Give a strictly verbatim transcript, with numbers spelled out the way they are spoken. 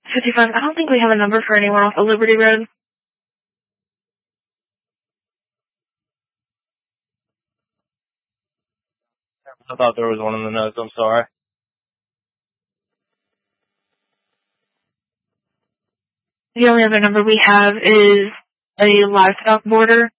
fifty-five, I don't think we have a number for anyone off of Liberty Road. I thought there was one in the notes, I'm sorry. The only other number we have is a livestock border